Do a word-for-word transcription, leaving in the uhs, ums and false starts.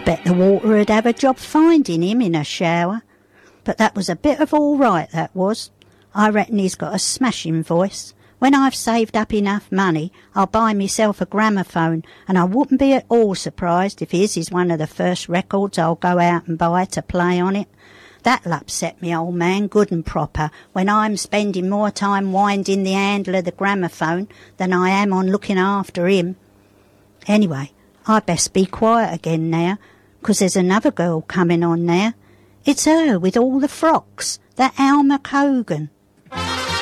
bet the water would have a job finding him in a shower. But that was a bit of all right, that was. I reckon he's got a smashing voice. When I've saved up enough money, I'll buy myself a gramophone, and I wouldn't be at all surprised if his is one of the first records I'll go out and buy to play on it. That'll upset me old man good and proper when I'm spending more time winding the handle of the gramophone than I am on looking after him. Anyway, I'd best be quiet again now, 'cause there's another girl coming on now. It's her with all the frocks, that Alma Cogan.